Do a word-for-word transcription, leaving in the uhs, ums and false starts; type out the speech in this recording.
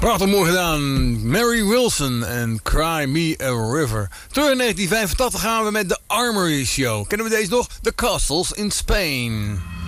Prachtig mooi gedaan. Mary Wilson en Cry Me a River. Terug in negentien vijfentachtig gaan we met The Armory Show. Kennen we deze nog? The Castles in Spain.